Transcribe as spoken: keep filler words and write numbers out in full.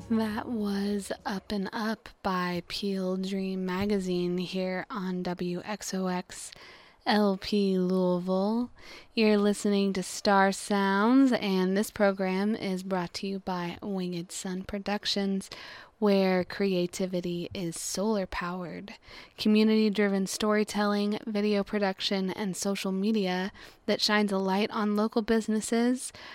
That was Up and Up by Peel Dream Magazine here on W X O X L P Louisville. You're listening to Star Sounds, and this program is brought to you by Winged Sun Productions, where creativity is solar powered. Community driven storytelling, video production, and social media that shines a light on local businesses,